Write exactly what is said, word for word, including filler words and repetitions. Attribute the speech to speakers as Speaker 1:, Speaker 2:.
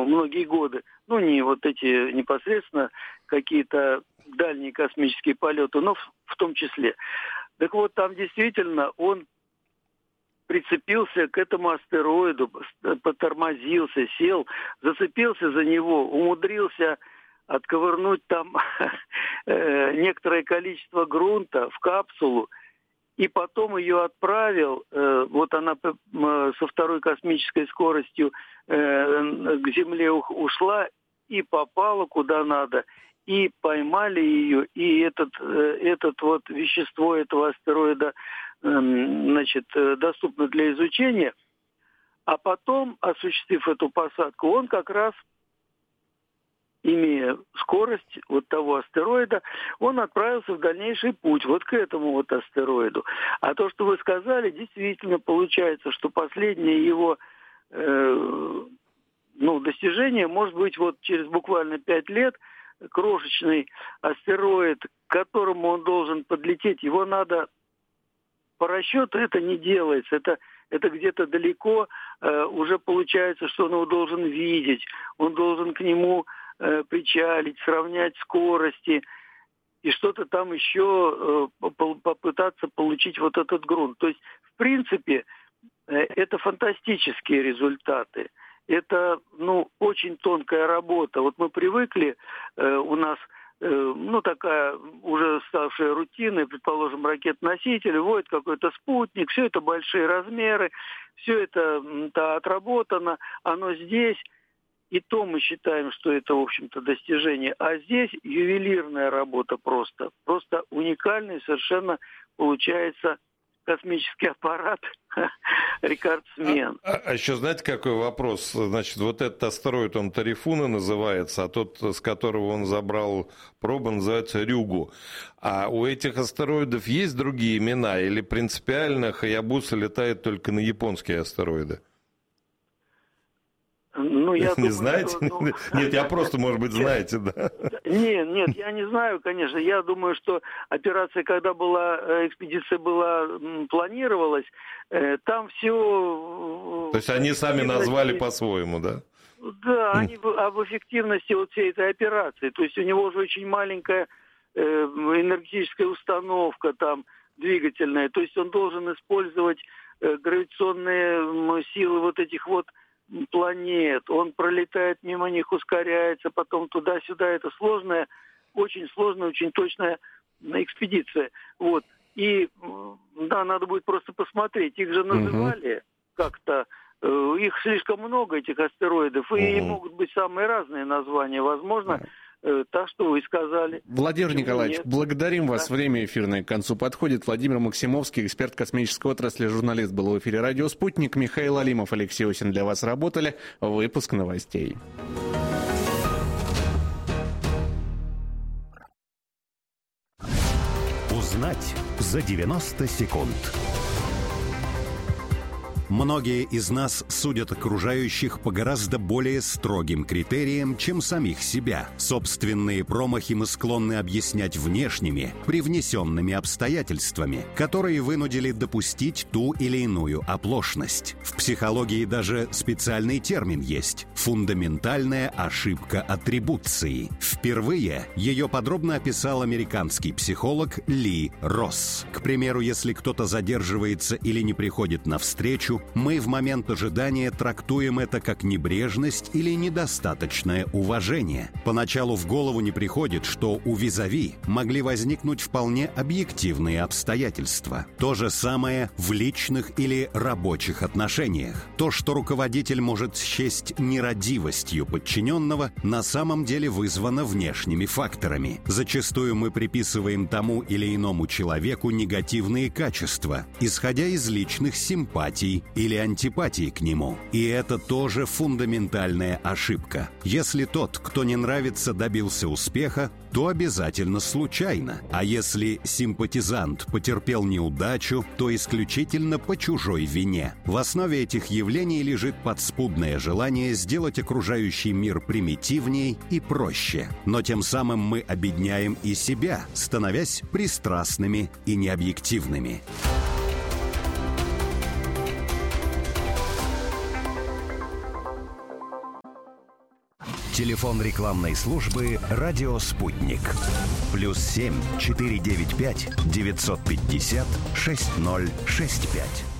Speaker 1: многие годы. Ну, не вот эти непосредственно какие-то дальние космические полеты, но в, в том числе. Так вот, там действительно он прицепился к этому астероиду, потормозился, сел, зацепился за него, умудрился отковырнуть там некоторое количество грунта в капсулу, и потом ее отправил, вот она со второй космической скоростью к Земле ушла и попала куда надо, и поймали ее, и этот, этот вот вещество этого астероида, значит, доступно для изучения, а потом, осуществив эту посадку, он как раз, имея скорость вот того астероида, он отправился в дальнейший путь вот к этому вот астероиду. А то, что вы сказали, действительно получается, что последнее его э, ну, достижение может быть вот через буквально пять лет крошечный астероид, к которому он должен подлететь, его надо по расчету, это не делается, это это где-то далеко, э, уже получается, что он его должен видеть, он должен к нему э, причалить, сравнять скорости и что-то там еще э, попытаться получить вот этот грунт. То есть, в принципе, э, это фантастические результаты. Это, ну, очень тонкая работа. Вот мы привыкли, э, у нас ну, такая уже ставшая рутиной, предположим, ракет-носитель, вводит какой-то спутник, все это большие размеры, все это да, отработано, оно здесь, и то мы считаем, что это, в общем-то, достижение. А здесь ювелирная работа просто, просто уникальный совершенно получается космический аппарат рекордсмен.
Speaker 2: А, а еще знаете, какой вопрос? Значит, вот этот астероид, он Тарифуна называется, а тот, с которого он забрал пробу, называется Рюгу. А у этих астероидов есть другие имена? Или принципиально Хаябуса летает только на японские астероиды?
Speaker 1: Ну, я
Speaker 2: не
Speaker 1: думаю,
Speaker 2: знаете?
Speaker 1: Что, ну...
Speaker 2: Нет, я просто, может быть, знаете, да?
Speaker 1: Нет, нет, я не знаю, конечно. Я думаю, что операция, когда была, экспедиция была, планировалась, там все...
Speaker 2: То есть они сами назвали по-своему, да?
Speaker 1: Да, они об эффективности вот всей этой операции. То есть у него уже очень маленькая энергетическая установка там, двигательная. То есть он должен использовать гравитационные силы вот этих вот планет, он пролетает мимо них, ускоряется, потом туда-сюда. Это сложная, очень сложная, очень точная экспедиция. Вот. И, да, надо будет просто посмотреть. Их же называли uh-huh. как-то, э, их слишком много, этих астероидов, и uh-huh. могут быть самые разные названия. Возможно, uh-huh. Так, что вы сказали.
Speaker 3: Владимир Почему Николаевич, нет? благодарим вас. Да. Время эфирное к концу подходит. Владимир Максимовский, эксперт космической отрасли, журналист, был в эфире «Радио Спутник». Михаил Алимов, Алексей Осин для вас работали. Выпуск новостей.
Speaker 4: Узнать за девяносто секунд. Многие из нас судят окружающих по гораздо более строгим критериям, чем самих себя. Собственные промахи мы склонны объяснять внешними, привнесенными обстоятельствами, которые вынудили допустить ту или иную оплошность. В психологии даже специальный термин есть – фундаментальная ошибка атрибуции. Впервые ее подробно описал американский психолог Ли Росс. К примеру, если кто-то задерживается или не приходит на встречу, мы в момент ожидания трактуем это как небрежность или недостаточное уважение. Поначалу в голову не приходит, что у визави могли возникнуть вполне объективные обстоятельства. То же самое в личных или рабочих отношениях. То, что руководитель может счесть нерадивостью подчиненного, на самом деле вызвано внешними факторами. Зачастую мы приписываем тому или иному человеку негативные качества, исходя из личных симпатий или антипатии к нему. И это тоже фундаментальная ошибка. Если тот, кто не нравится, добился успеха, то обязательно случайно. А если симпатизант потерпел неудачу, то исключительно по чужой вине. В основе этих явлений лежит подспудное желание сделать окружающий мир примитивнее и проще. Но тем самым мы обедняем и себя, становясь пристрастными и необъективными. Телефон рекламной службы «Радио Спутник». Плюс семь четыре девять пять девятьсот пятьдесят шесть ноль шесть пять.